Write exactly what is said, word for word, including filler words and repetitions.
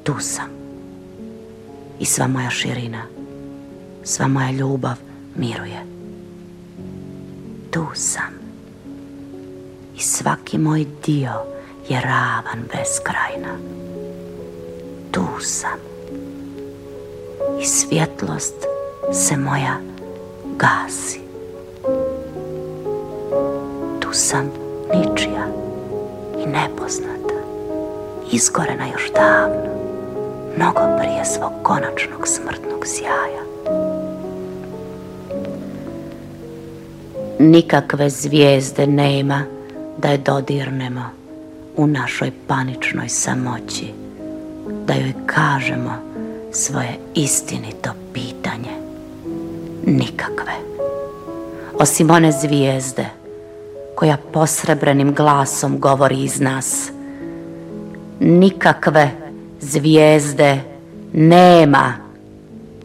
Tu sam. I sva moja širina, sva moja ljubav miruje. Tu sam. I svaki moj dio je ravan beskrajna. Tu sam. I svjetlost se moja gasi. Tu sam ničija i nepoznata, izgorena još davno, mnogo prije svog konačnog smrtnog sjaja. Nikakve zvijezde nema da je dodirnemo u našoj paničnoj samoći, da joj kažemo svoje istinito pitanje. Nikakve. Osim one zvijezde koja posrebrenim glasom govori iz nas. Nikakve zvijezde nema.